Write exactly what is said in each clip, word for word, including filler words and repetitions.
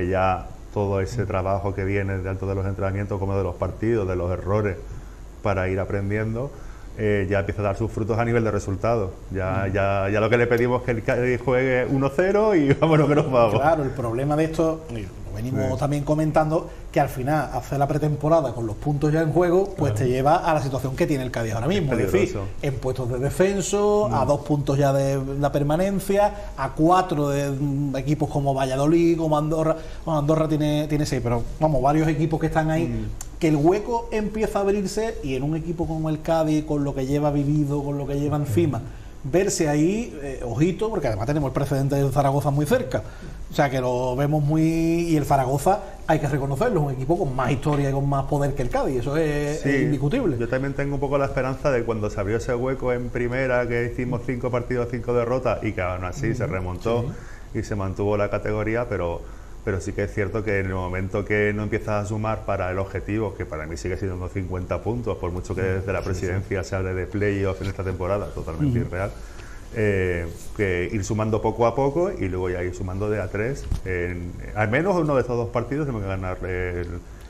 pues ya todo ese trabajo que viene tanto de los entrenamientos como de los partidos, de los errores, para ir aprendiendo, eh, ya empieza a dar sus frutos a nivel de resultados. Ya, mm. ya, ya lo que le pedimos es que el Cádiz juegue uno cero y vámonos que nos vamos. Claro, el problema de esto, lo venimos sí. también comentando, que al final hacer la pretemporada con los puntos ya en juego, pues claro. te lleva a la situación que tiene el Cádiz ahora mismo. Es, es decir, en puestos de descenso, mm. a dos puntos ya de la permanencia, a cuatro de equipos como Valladolid, como Andorra. Bueno, Andorra tiene, tiene seis, pero vamos, varios equipos que están ahí. Mm. Que el hueco empieza a abrirse y en un equipo como el Cádiz, con lo que lleva vivido, con lo que lleva encima, verse ahí, eh, ojito, porque además tenemos el precedente del Zaragoza muy cerca, o sea que lo vemos muy... y el Zaragoza, hay que reconocerlo, es un equipo con más historia y con más poder que el Cádiz, eso es, sí, es indiscutible. Yo también tengo un poco la esperanza de cuando se abrió ese hueco en primera, que hicimos cinco partidos, cinco derrotas, y que aún así uh-huh. se remontó sí. y se mantuvo la categoría, pero... pero sí que es cierto que en el momento que no empiezas a sumar para el objetivo, que para mí sigue siendo unos cincuenta puntos, por mucho que desde la presidencia se hable de playoff en esta temporada, totalmente uh-huh. irreal, eh, que ir sumando poco a poco y luego ya ir sumando de a tres, en, al menos uno de estos dos partidos tenemos que ganar el,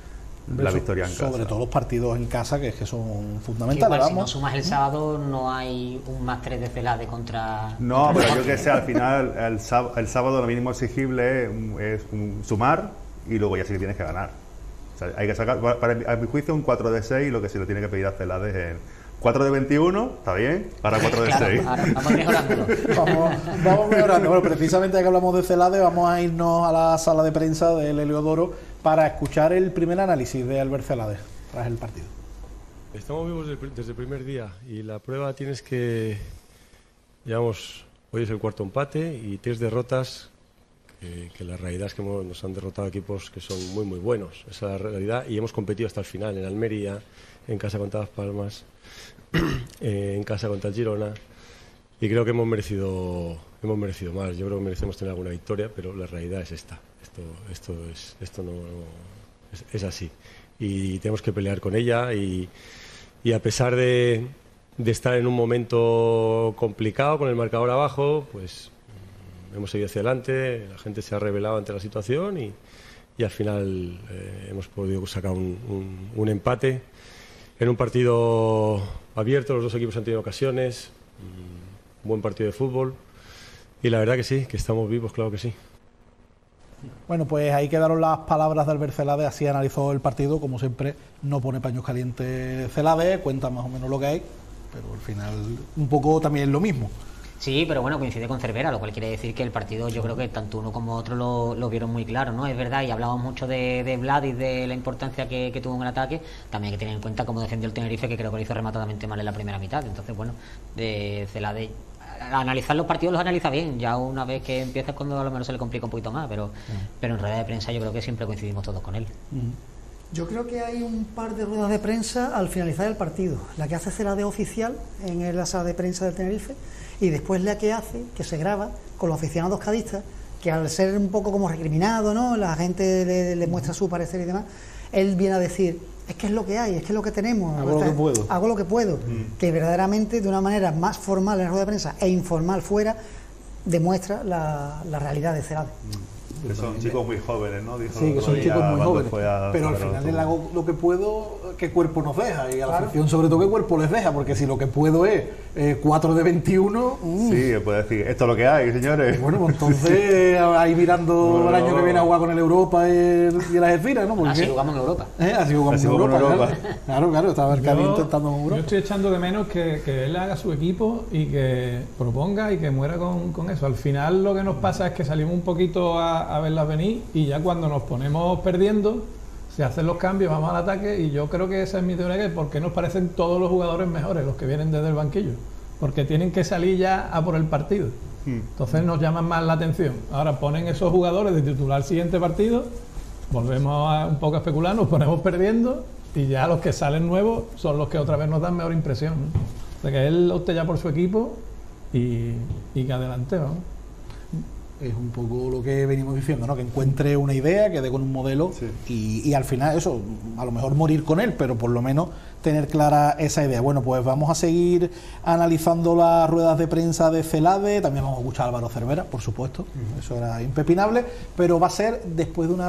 la victoria en casa. Sobre todo los partidos en casa, que es que son fundamentales. Igual, si no sumas el sábado, no hay un más tres de Celade contra... No, contra pero yo que sé, al final, el sábado, el sábado lo mínimo exigible es un sumar y luego ya sí que tienes que ganar. O sea, hay que sacar, para, a mi juicio, un cuatro de seis, lo que se lo tiene que pedir a Celade es en cuatro de veintiuno, está bien, ahora cuatro de seis. Claro, vamos mejorando. vamos, vamos mejorando. Bueno, precisamente ya que hablamos de Celade, vamos a irnos a la sala de prensa del Heliodoro para escuchar el primer análisis de Albert Celades tras el partido. Estamos vivos desde el primer día y la prueba tienes que... Llevamos, hoy es el cuarto empate y tres derrotas, que, que la realidad es que hemos, nos han derrotado equipos que son muy muy buenos, esa es la realidad, y hemos competido hasta el final, en Almería, en casa contra Las Palmas, eh, en casa contra el Girona, y creo que hemos merecido hemos merecido más. Yo creo que merecemos tener alguna victoria, pero la realidad es esta. Esto, esto es, esto no, no es, es así. Y tenemos que pelear con ella y, y a pesar de, de estar en un momento complicado con el marcador abajo, pues hemos seguido hacia adelante, la gente se ha rebelado ante la situación y, y al final eh, hemos podido sacar un, un, un empate en un partido abierto. Los dos equipos han tenido ocasiones, un buen partido de fútbol y la verdad que sí, que estamos vivos, claro que sí. Bueno, pues ahí quedaron las palabras de Albert Celades, así analizó el partido, como siempre no pone paños calientes Celades, cuenta más o menos lo que hay, pero al final un poco también lo mismo. Sí, pero bueno, coincide con Cervera, lo cual quiere decir que el partido, yo creo que tanto uno como otro lo, lo vieron muy claro, ¿no? Es verdad, y hablamos mucho de, de Vlad y de la importancia que, que tuvo en el ataque, también hay que tener en cuenta cómo defendió el Tenerife, que creo que lo hizo rematadamente mal en la primera mitad. Entonces, bueno, de Celades, analizar los partidos los analiza bien, ya una vez que empieza es cuando a lo mejor se le complica un poquito más, pero, uh-huh. pero en rueda de prensa yo creo que siempre coincidimos todos con él. Uh-huh. Yo creo que hay un par de ruedas de prensa al finalizar el partido, la que hace Celades oficial en la sala de prensa del Tenerife y después la que hace, que se graba con los aficionados cadistas, que al ser un poco como recriminado, ¿no?, la gente le, le muestra su parecer y demás, él viene a decir, es que es lo que hay, es que es lo que tenemos, hago lo que puedo, hago lo que puedo, mm. que verdaderamente de una manera más formal en la rueda de prensa e informal fuera, demuestra la, la realidad de Celades. Mm. Que son chicos muy jóvenes, ¿no? Dijo sí, que son chicos muy jóvenes, pero al final él hago lo que puedo, qué cuerpo nos deja, y a la claro. afición sobre todo qué cuerpo les deja, porque si lo que puedo es eh, cuatro de veintiuno... Mm. Sí, puede decir, esto es lo que hay, señores. Bueno, pues entonces ahí mirando no, el año que viene a jugar con el Europa y, el, y las Esfiras, ¿no? Porque, así jugamos en Europa. ¿Eh? Así jugamos así en Europa, en Europa. Claro, claro, claro, estaba el Cádiz intentando en Europa. Yo estoy echando de menos que, que él haga su equipo y que proponga y que muera con, con eso. Al final lo que nos pasa es que salimos un poquito a, a verlas venir y ya cuando nos ponemos perdiendo se hacen los cambios, vamos al ataque, y yo creo que esa es mi teoría, que es porque nos parecen todos los jugadores mejores, los que vienen desde el banquillo, porque tienen que salir ya a por el partido. Entonces nos llaman más la atención. Ahora ponen esos jugadores de titular el siguiente partido, volvemos a un poco a especular, nos ponemos perdiendo y ya los que salen nuevos son los que otra vez nos dan mejor impresión, ¿no? O sea, que él opte ya por su equipo y, y que adelante, vamos. Es un poco lo que venimos diciendo, ¿no? Que encuentre una idea, que dé con un modelo, sí. y, y al final eso, a lo mejor morir con él, pero por lo menos tener clara esa idea. Bueno, pues vamos a seguir analizando las ruedas de prensa de Celades, también vamos a escuchar a Álvaro Cervera, por supuesto, uh-huh. eso era impepinable, pero va a ser después de una